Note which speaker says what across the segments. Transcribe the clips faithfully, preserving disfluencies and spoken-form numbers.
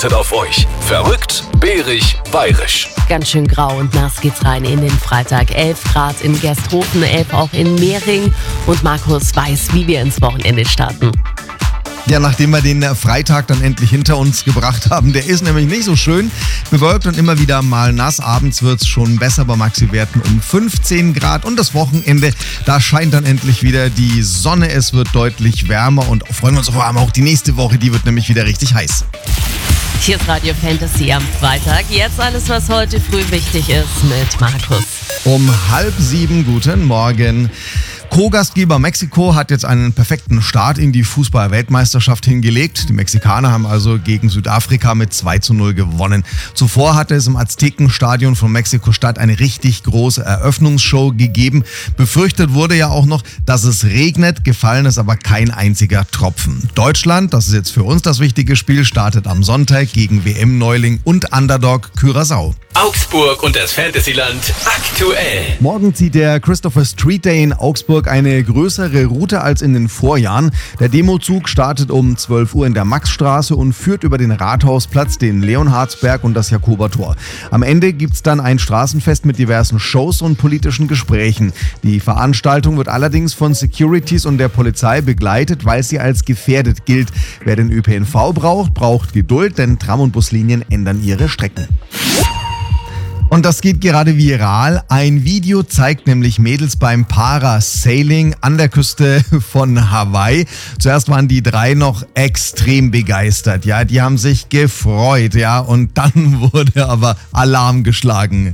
Speaker 1: auf euch. Verrückt, bärig, bayerisch.
Speaker 2: Ganz schön grau und nass geht's rein in den Freitag. elf Grad in Gersthofen, elf auch in Mehring. Und Markus weiß, wie wir ins Wochenende starten.
Speaker 3: Ja, nachdem wir den Freitag dann endlich hinter uns gebracht haben, der ist nämlich nicht so schön. Bewölkt und immer wieder mal nass. Abends wird es schon besser bei Maxi-Werten um fünfzehn Grad. Und das Wochenende, da scheint dann endlich wieder die Sonne. Es wird deutlich wärmer und freuen wir uns vor allem auch die nächste Woche. Die wird nämlich wieder richtig heiß.
Speaker 2: Hier ist Radio Fantasy am Freitag. Jetzt alles, was heute früh wichtig ist mit Markus.
Speaker 3: Um halb sieben, guten Morgen. Co-Gastgeber Mexiko hat jetzt einen perfekten Start in die Fußball-Weltmeisterschaft hingelegt. Die Mexikaner haben also gegen Südafrika mit zwei zu null gewonnen. Zuvor hatte es im Aztekenstadion von Mexiko-Stadt eine richtig große Eröffnungsshow gegeben. Befürchtet wurde ja auch noch, dass es regnet, gefallen ist aber kein einziger Tropfen. Deutschland, das ist jetzt für uns das wichtige Spiel, startet am Sonntag gegen W M-Neuling und Underdog Curaçao.
Speaker 1: Augsburg und das Fantasyland aktuell.
Speaker 3: Morgen zieht der Christopher Street Day in Augsburg eine größere Route als in den Vorjahren. Der Demozug startet um zwölf Uhr in der Maxstraße und führt über den Rathausplatz, den Leonhardsberg und das Jakobertor. Am Ende gibt's dann ein Straßenfest mit diversen Shows und politischen Gesprächen. Die Veranstaltung wird allerdings von Securities und der Polizei begleitet, weil sie als gefährdet gilt. Wer den Ö P N V braucht, braucht Geduld, denn Tram- und Buslinien ändern ihre Strecken. Und das geht gerade viral. Ein Video zeigt nämlich Mädels beim Parasailing an der Küste von Hawaii. Zuerst waren die drei noch extrem begeistert. Ja, die haben sich gefreut, ja, und dann wurde aber Alarm geschlagen.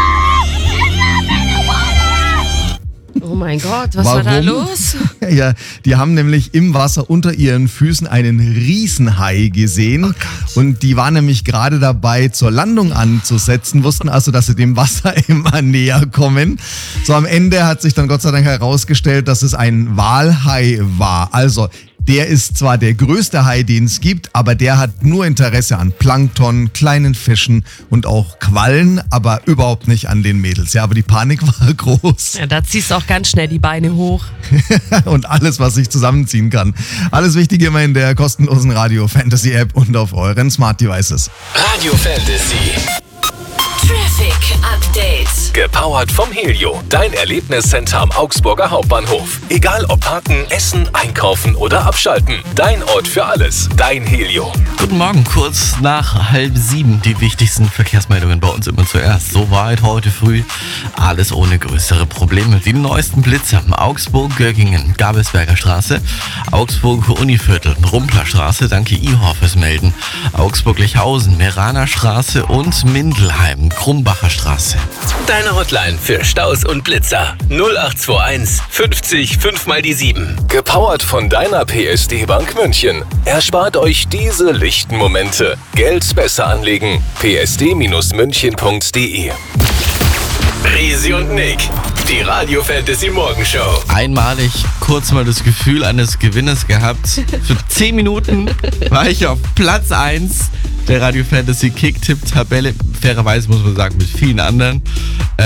Speaker 2: Oh mein Gott, was
Speaker 3: Warum?
Speaker 2: war da los?
Speaker 3: Ja, die haben nämlich im Wasser unter ihren Füßen einen Riesenhai gesehen.
Speaker 2: Oh
Speaker 3: und die waren nämlich gerade dabei, zur Landung anzusetzen, wussten also, dass sie dem Wasser immer näher kommen. So, am Ende hat sich dann Gott sei Dank herausgestellt, dass es ein Walhai war. Also, der ist zwar der größte Hai, den es gibt, aber der hat nur Interesse an Plankton, kleinen Fischen und auch Quallen, aber überhaupt nicht an den Mädels. Ja, aber die Panik war groß.
Speaker 2: Ja, da ziehst du auch ganz schnell die Beine hoch.
Speaker 3: Und alles, was sich zusammenziehen kann. Alles Wichtige immer in der kostenlosen Radio Fantasy App und auf euren Smart Devices.
Speaker 1: Radio Fantasy.
Speaker 4: Traffic Update.
Speaker 1: Gepowert vom Helio. Dein Erlebniscenter am Augsburger Hauptbahnhof. Egal ob parken, essen, einkaufen oder abschalten. Dein Ort für alles. Dein Helio.
Speaker 5: Guten Morgen, kurz nach halb sieben. Die wichtigsten Verkehrsmeldungen bei uns immer zuerst. Soweit heute früh. Alles ohne größere Probleme. Die neuesten Blitzer. Augsburg-Göggingen, Gabelsberger Straße. Augsburg-Univiertel, Rumpler Straße. Danke Ihor fürs Melden. Augsburg-Lichhausen, Meraner Straße und Mindelheim, Krumbacher Straße.
Speaker 1: Deine Hotline für Staus und Blitzer. null acht zwei eins fünfzig fünf mal die sieben. Gepowert von deiner P S D Bank München. Erspart euch diese lichten Momente. Geld besser anlegen. p s d münchen punkt d e. Risi und Nick. Die Radio Fantasy Morgenshow.
Speaker 5: Einmalig kurz mal das Gefühl eines Gewinners gehabt. Für zehn Minuten war ich auf Platz eins der Radio Fantasy Kick-Tipp-Tabelle. Fairerweise muss man sagen, mit vielen anderen.